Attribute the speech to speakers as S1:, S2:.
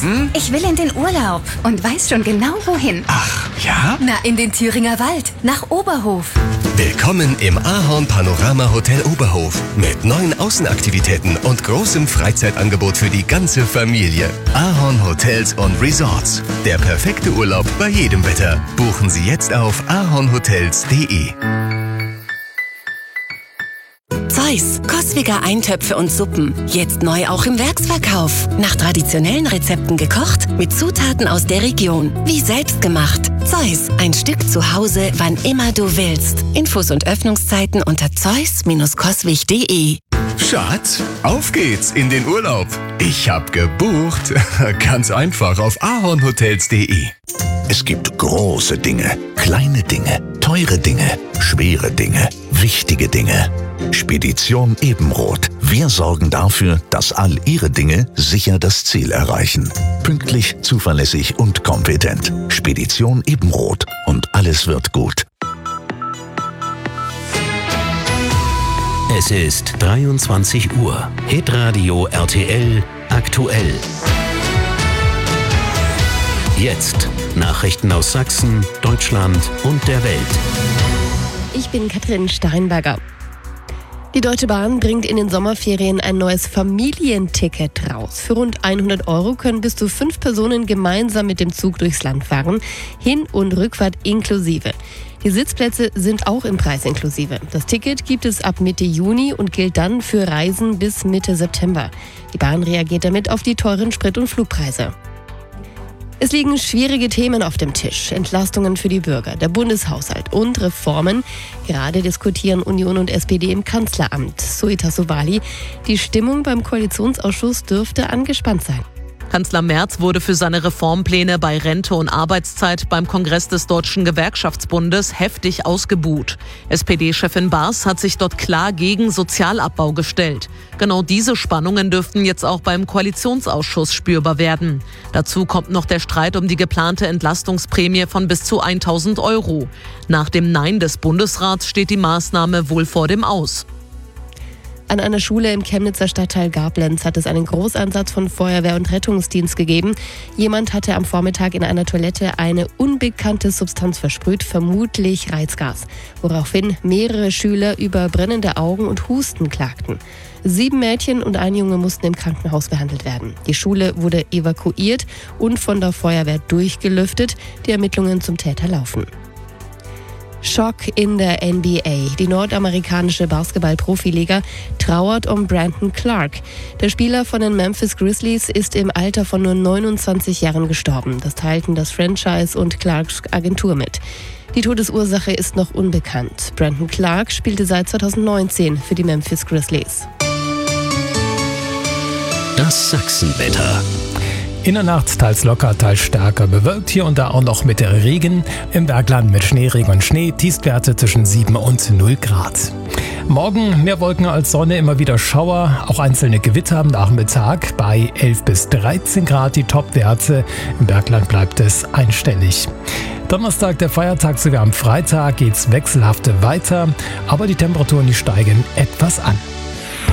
S1: Ich will in den Urlaub und weiß schon genau wohin.
S2: Ach, ja?
S1: Na, in den Thüringer Wald, nach Oberhof.
S3: Willkommen im Ahorn Panorama Hotel Oberhof mit 9 Außenaktivitäten und großem Freizeitangebot für die ganze Familie. Ahorn Hotels und Resorts. Der perfekte Urlaub bei jedem Wetter. Buchen Sie jetzt auf ahornhotels.de.
S4: Zeus, Coswigger Eintöpfe und Suppen. Jetzt neu auch im Werksverkauf. Nach traditionellen Rezepten gekocht, mit Zutaten aus der Region. Wie selbst gemacht. Zeus, ein Stück zu Hause, wann immer du willst. Infos und Öffnungszeiten unter zeus-coswig.de.
S3: Schatz, auf geht's in den Urlaub. Ich hab gebucht. Ganz einfach auf ahornhotels.de.
S2: Es gibt große Dinge, kleine Dinge, teure Dinge, schwere Dinge, wichtige Dinge. Spedition Ebenroth. Wir sorgen dafür, dass all Ihre Dinge sicher das Ziel erreichen. Pünktlich, zuverlässig und kompetent. Spedition Ebenroth. Und alles wird gut.
S5: Es ist 23 Uhr. Hitradio RTL aktuell. Jetzt Nachrichten aus Sachsen, Deutschland und der Welt.
S6: Ich bin Katrin Steinberger. Die Deutsche Bahn bringt in den Sommerferien ein neues Familienticket raus. Für rund 100 € können bis zu 5 Personen gemeinsam mit dem Zug durchs Land fahren. Hin- und Rückfahrt inklusive. Die Sitzplätze sind auch im Preis inklusive. Das Ticket gibt es ab Mitte Juni und gilt dann für Reisen bis Mitte September. Die Bahn reagiert damit auf die teuren Sprit- und Flugpreise. Es liegen schwierige Themen auf dem Tisch. Entlastungen für die Bürger, der Bundeshaushalt und Reformen. Gerade diskutieren Union und SPD im Kanzleramt. Suita Sowali, die Stimmung beim Koalitionsausschuss dürfte angespannt sein.
S7: Kanzler Merz wurde für seine Reformpläne bei Rente und Arbeitszeit beim Kongress des Deutschen Gewerkschaftsbundes heftig ausgebuht. SPD-Chefin Baas hat sich dort klar gegen Sozialabbau gestellt. Genau diese Spannungen dürften jetzt auch beim Koalitionsausschuss spürbar werden. Dazu kommt noch der Streit um die geplante Entlastungsprämie von bis zu 1.000 €. Nach dem Nein des Bundesrats steht die Maßnahme wohl vor dem Aus.
S6: An einer Schule im Chemnitzer Stadtteil Gablenz hat es einen Großeinsatz von Feuerwehr und Rettungsdienst gegeben. Jemand hatte am Vormittag in einer Toilette eine unbekannte Substanz versprüht, vermutlich Reizgas, woraufhin mehrere Schüler über brennende Augen und Husten klagten. 7 Mädchen und ein Junge mussten im Krankenhaus behandelt werden. Die Schule wurde evakuiert und von der Feuerwehr durchgelüftet. Die Ermittlungen zum Täter laufen. Schock in der NBA. Die nordamerikanische Basketball-Profiliga trauert um Brandon Clark. Der Spieler von den Memphis Grizzlies ist im Alter von nur 29 Jahren gestorben. Das teilten das Franchise und Clarks Agentur mit. Die Todesursache ist noch unbekannt. Brandon Clark spielte seit 2019 für die Memphis Grizzlies.
S5: Das Sachsenwetter.
S8: In der Nacht teils locker, teils stärker bewölkt, hier und da auch noch mit Regen. Im Bergland mit Schneeregen und Schnee, Tiefstwerte zwischen 7 und 0 Grad. Morgen mehr Wolken als Sonne, immer wieder Schauer, auch einzelne Gewitter am Nachmittag. Bei 11 bis 13 Grad die Topwerte, im Bergland bleibt es einstellig. Donnerstag, der Feiertag, sowie am Freitag geht's wechselhaft weiter, aber die Temperaturen, die steigen etwas an.